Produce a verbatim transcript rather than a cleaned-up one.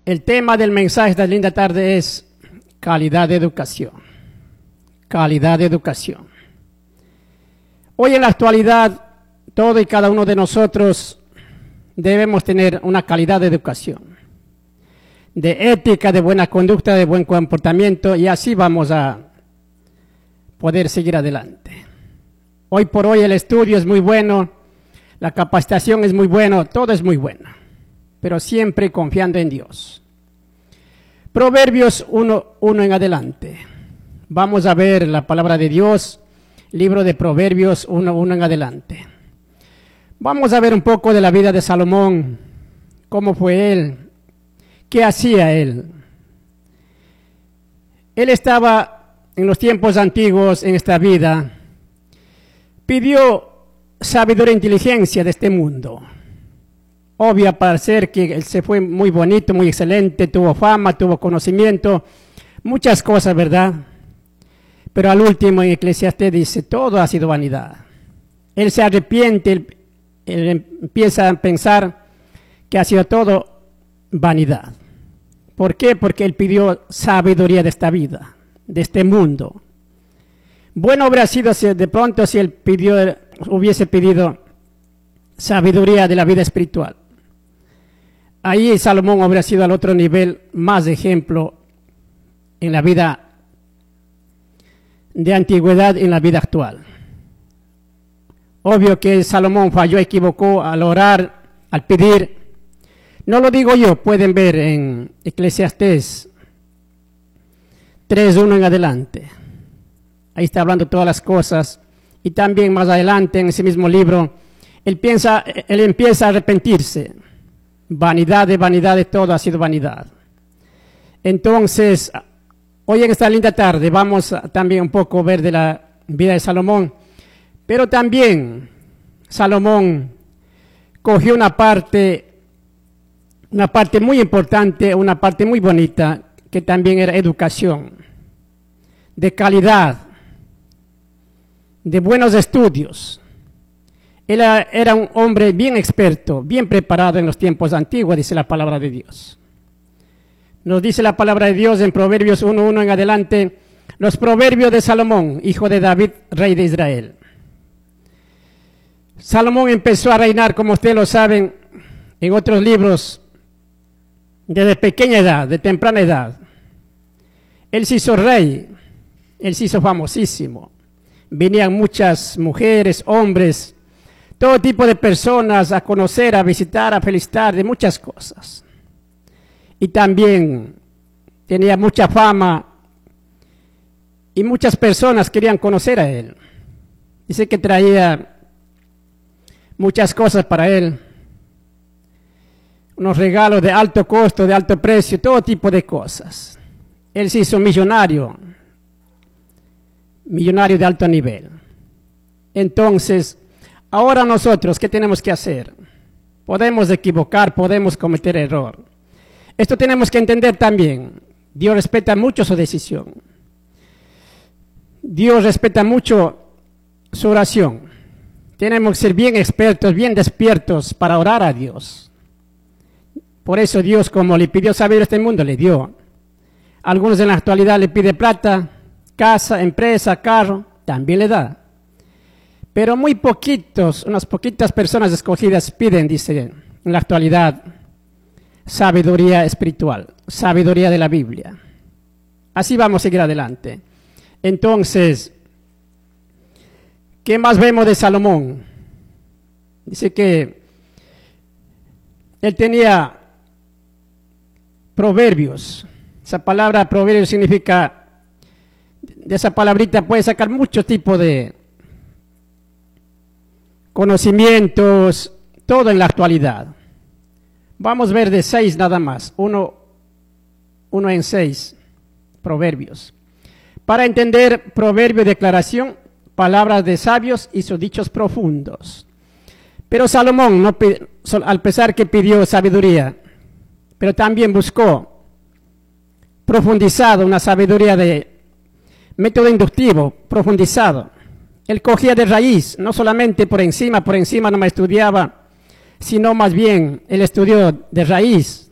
El tema del mensaje de esta linda tarde es calidad de educación. Calidad de educación. Hoy en la actualidad, todo y cada uno de nosotros debemos tener una calidad de educación, de ética, de buena conducta, de buen comportamiento, y así vamos a poder seguir adelante. Hoy por hoy el estudio es muy bueno, la capacitación es muy buena, todo es muy bueno, pero siempre confiando en Dios. Proverbios uno, uno en adelante. Vamos a ver la palabra de Dios, libro de Proverbios uno, uno en adelante. Vamos a ver un poco de la vida de Salomón, cómo fue él, qué hacía él. Él estaba en los tiempos antiguos en esta vida, pidió sabiduría e inteligencia de este mundo. Obvio, para ser que él se fue muy bonito, muy excelente, tuvo fama, tuvo conocimiento, muchas cosas, ¿verdad? Pero al último en Eclesiastés dice, todo ha sido vanidad. Él se arrepiente, él, él empieza a pensar que ha sido todo vanidad. ¿Por qué? Porque él pidió sabiduría de esta vida, de este mundo. Bueno habría sido si de pronto si él pidió, hubiese pedido sabiduría de la vida espiritual. Ahí Salomón habría sido al otro nivel, más ejemplo en la vida de antigüedad y en la vida actual. Obvio que Salomón falló, equivocó al orar, al pedir. No lo digo yo, pueden ver en Eclesiastés tres, uno en adelante. Ahí está hablando todas las cosas. Y también más adelante en ese mismo libro, él, piensa, él empieza a arrepentirse. Vanidad de vanidad de todo ha sido vanidad. Entonces, hoy en esta linda tarde vamos a también un poco ver de la vida de Salomón. Pero también Salomón cogió una parte, una parte muy importante, una parte muy bonita, que también era educación, de calidad, de buenos estudios. Él era un hombre bien experto, bien preparado en los tiempos antiguos, dice la palabra de Dios. Nos dice la palabra de Dios en Proverbios uno, uno en adelante, los proverbios de Salomón, hijo de David, rey de Israel. Salomón empezó a reinar, como ustedes lo saben, en otros libros, desde pequeña edad, de temprana edad. Él se hizo rey, él se hizo famosísimo. Venían muchas mujeres, hombres, todo tipo de personas a conocer, a visitar, a felicitar, de muchas cosas. Y también tenía mucha fama y muchas personas querían conocer a él. Dice que traía muchas cosas para él, unos regalos de alto costo, de alto precio, todo tipo de cosas. Él se hizo millonario, millonario de alto nivel. Entonces, ahora nosotros, ¿qué tenemos que hacer? Podemos equivocar, podemos cometer error. Esto tenemos que entender también. Dios respeta mucho su decisión. Dios respeta mucho su oración. Tenemos que ser bien expertos, bien despiertos para orar a Dios. Por eso Dios, como le pidió saber este mundo, le dio. Algunos en la actualidad le pide plata, casa, empresa, carro, también le da. Pero muy poquitos, unas poquitas personas escogidas piden, dice en la actualidad, sabiduría espiritual, sabiduría de la Biblia. Así vamos a seguir adelante. Entonces, ¿qué más vemos de Salomón? Dice que él tenía proverbios. Esa palabra proverbio significa, de esa palabrita puede sacar mucho tipo de conocimientos, todo en la actualidad. Vamos a ver de seis nada más, uno, uno en seis, proverbios. Para entender proverbio, declaración, palabras de sabios y sus dichos profundos. Pero Salomón, no, al pesar que pidió sabiduría, pero también buscó profundizado, una sabiduría de método inductivo, profundizado. Él cogía de raíz, no solamente por encima, por encima no me estudiaba, sino más bien él estudió de raíz,